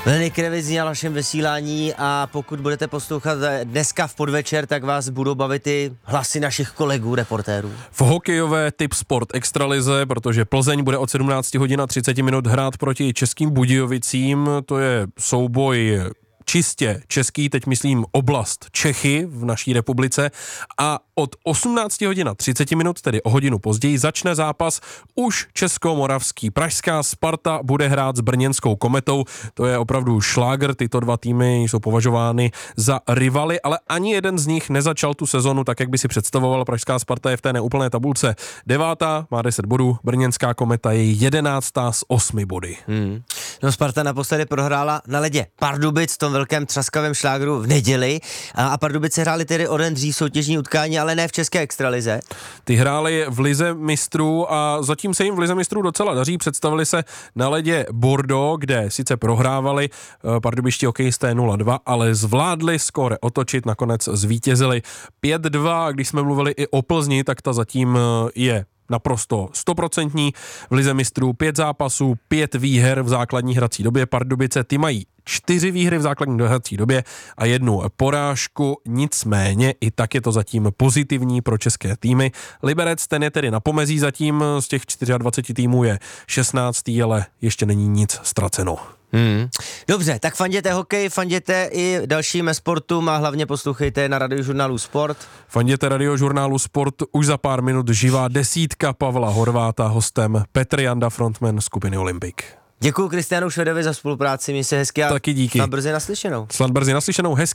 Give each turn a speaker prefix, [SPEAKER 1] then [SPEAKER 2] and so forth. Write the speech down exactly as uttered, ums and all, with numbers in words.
[SPEAKER 1] Hlenik Krevizní na našem vysílání a pokud budete poslouchat dneska v podvečer, tak vás budou bavit i hlasy našich kolegů, reportérů.
[SPEAKER 2] V hokejové Tip Sport extralize, protože Plzeň bude od sedmnáct hodin a třicet minut hrát proti Českým Budějovicím, to je souboj čistě český, teď myslím oblast Čechy v naší republice, a od osmnáct hodin a třicet minut, tedy o hodinu později, začne zápas už českomoravský. Pražská Sparta bude hrát s brněnskou Kometou, to je opravdu šlágr, tyto dva týmy jsou považovány za rivaly, ale ani jeden z nich nezačal tu sezonu tak, jak by si představoval. Pražská Sparta je v té neúplné tabulce devátá, má deset bodů, brněnská Kometa je jedenáctá s osmi body.
[SPEAKER 1] Hmm. No, Sparta naposledy prohrála na ledě Pardubic v tom velkém třaskavém šlágru v neděli a, a Pardubice hráli tedy o den dřív soutěžní utkání, ale ne v české extralize.
[SPEAKER 2] Ty hráli v lize mistrů a zatím se jim v lize mistrů docela daří. Představili se na ledě Bordeaux, kde sice prohrávali pardubičtí hokejisté nula dva, ale zvládli skóre otočit, nakonec zvítězili pět dva. Když jsme mluvili i o Plzni, tak ta zatím je naprosto stoprocentní. V lize mistrů pět zápasů, pět výher v základní hrací době. Pardubice ty mají čtyři výhry v základní hrací době a jednu porážku, nicméně i tak je to zatím pozitivní pro české týmy. Liberec, ten je tedy na pomezí zatím, z těch dvaceti čtyř týmů je šestnáctý, ale ještě není nic ztraceno.
[SPEAKER 1] Hmm. Dobře, tak fanděte hokej, fanděte i dalším sportům a hlavně poslouchejte na radiožurnálu Sport.
[SPEAKER 2] Fanděte radiožurnálu Sport, už za pár minut živá desítka Pavla Horváta, hostem Petr Janda, frontman skupiny Olympik.
[SPEAKER 1] Děkuju Kristiánu Švedovi za spolupráci, mi se hezky a
[SPEAKER 2] taky díky.
[SPEAKER 1] Snad brzy naslyšenou.
[SPEAKER 2] Snad brzy naslyšenou, hezky.